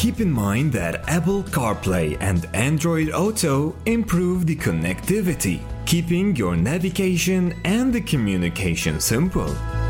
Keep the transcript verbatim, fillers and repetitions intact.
Keep in mind that Apple CarPlay and Android Auto improve the connectivity, keeping your navigation and the communication simple.